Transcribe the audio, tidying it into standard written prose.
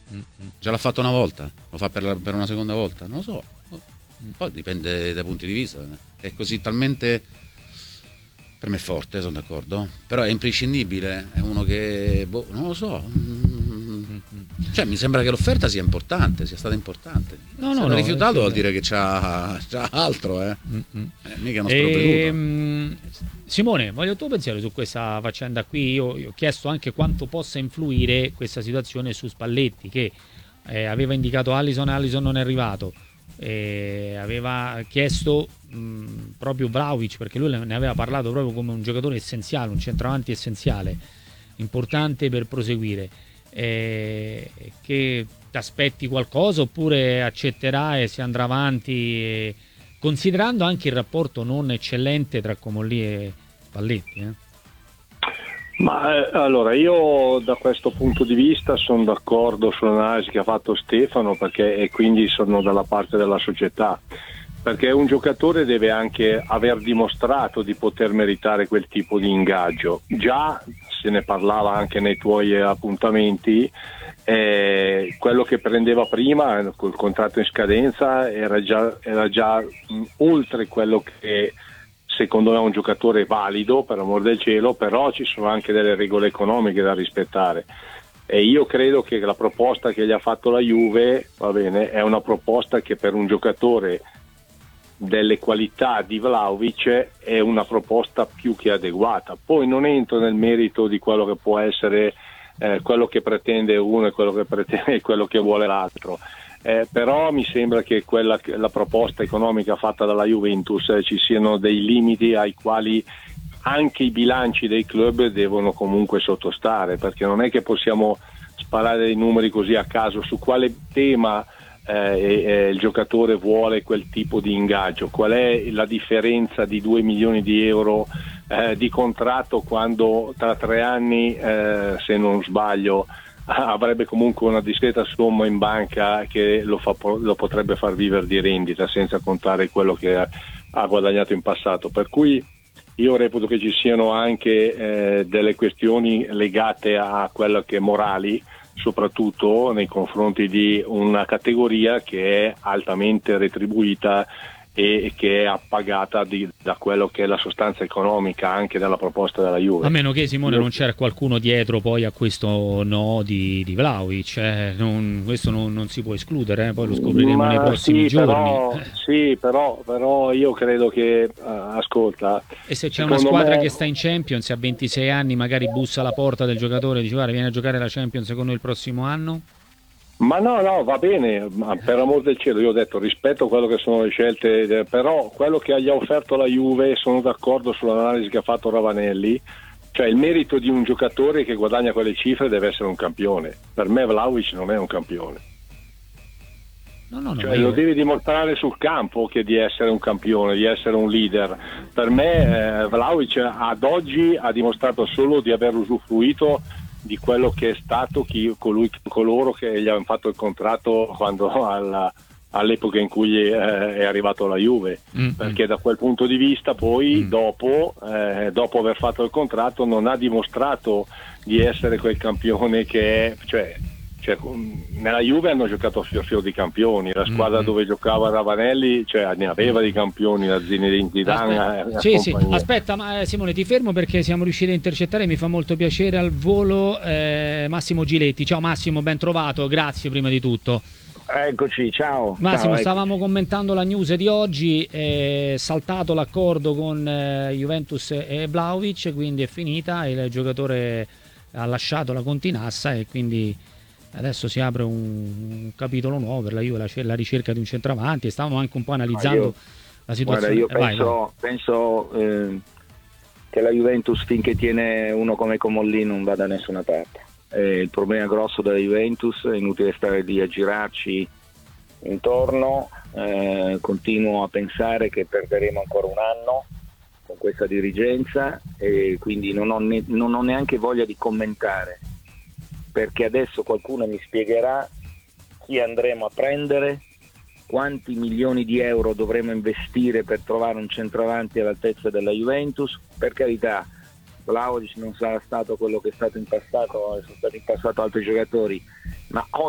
Già l'ha fatto una volta, lo fa per una seconda volta, non lo so. Poi dipende dai punti di vista. È così talmente, per me è forte, sono d'accordo, però è imprescindibile, è uno che non lo so. Cioè mi sembra che l'offerta sia importante, sia stata importante. No, Se no, l'ha no, rifiutato vuol sì. dire che c'ha altro, mica uno sprovveduto. Simone, voglio il tuo pensiero su questa faccenda qui. Io ho chiesto anche quanto possa influire questa situazione su Spalletti, che aveva indicato Alisson non è arrivato, aveva chiesto proprio Vlahovic, perché lui ne aveva parlato proprio come un giocatore essenziale, un centravanti essenziale, importante per proseguire. Che ti aspetti qualcosa oppure accetterà e si andrà avanti, considerando anche il rapporto non eccellente tra Comolli e Spalletti? Ma allora io da questo punto di vista sono d'accordo sull'analisi che ha fatto Stefano, perché e quindi sono dalla parte della società, perché un giocatore deve anche aver dimostrato di poter meritare quel tipo di ingaggio. Già se ne parlava anche nei tuoi appuntamenti, quello che prendeva prima col contratto in scadenza era già oltre quello che secondo me è un giocatore valido, per amor del cielo, però ci sono anche delle regole economiche da rispettare. E io credo che la proposta che gli ha fatto la Juve, va bene, è una proposta che per un giocatore delle qualità di Vlahovic è una proposta più che adeguata. Poi non entro nel merito di quello che può essere quello che pretende uno e quello che pretende e quello che vuole l'altro. Però mi sembra che la proposta economica fatta dalla Juventus ci siano dei limiti ai quali anche i bilanci dei club devono comunque sottostare, perché non è che possiamo sparare dei numeri così a caso su quale tema il giocatore vuole quel tipo di ingaggio, qual è la differenza di 2 milioni di euro di contratto, quando tra 3 anni se non sbaglio avrebbe comunque una discreta somma in banca che lo potrebbe far vivere di rendita, senza contare quello che ha guadagnato in passato. Per cui io reputo che ci siano anche delle questioni legate a quello che morali, soprattutto nei confronti di una categoria che è altamente retribuita e che è appagata da quello che è la sostanza economica anche della proposta della Juve. A meno che, Simone, non c'era qualcuno dietro poi a questo no di Vlahovic, questo non si può escludere, poi lo scopriremo nei prossimi giorni. Però io credo che ascolta, e se c'è una squadra che sta in Champions e a 26 anni magari bussa alla porta del giocatore e dice guarda vieni a giocare la Champions secondo il prossimo anno? Ma no, va bene, ma per amor del cielo, io ho detto rispetto a quello che sono le scelte, però quello che gli ha offerto la Juve, sono d'accordo sull'analisi che ha fatto Ravanelli, cioè il merito di un giocatore che guadagna quelle cifre deve essere un campione. Per me Vlahovic non è un campione. No, cioè lo devi dimostrare sul campo che di essere un campione, di essere un leader. Per me Vlahovic ad oggi ha dimostrato solo di aver usufruito di quello che è stato coloro che gli hanno fatto il contratto quando all'epoca in cui è arrivato alla Juve, perché da quel punto di vista poi dopo aver fatto il contratto non ha dimostrato di essere quel campione che è, cioè nella Juve hanno giocato a fior di campioni, la squadra dove giocava Ravanelli ne aveva di campioni, la Zinedine Zidane. Sì. Aspetta, Simone, ti fermo perché siamo riusciti a intercettare, mi fa molto piacere al volo Massimo Giletti. Ciao Massimo, ben trovato, grazie prima di tutto. Eccoci, ciao. Massimo, ciao, stavamo commentando la news di oggi, è saltato l'accordo con Juventus e Vlahovic, quindi è finita, il giocatore ha lasciato la Continassa e quindi adesso si apre un capitolo nuovo per la Juve, la ricerca di un centravanti, e stavamo anche un po' analizzando la situazione. Guarda, io penso che la Juventus, finché tiene uno come Comolli, non va da nessuna parte. Il problema grosso della Juventus, è inutile stare lì a girarci intorno, continuo a pensare che perderemo ancora un anno con questa dirigenza e quindi non ho neanche voglia di commentare, perché adesso qualcuno mi spiegherà chi andremo a prendere, quanti milioni di euro dovremo investire per trovare un centravanti all'altezza della Juventus. Per carità, Vlahovic non sarà stato quello che è stato in passato, sono stati in passato altri giocatori, ma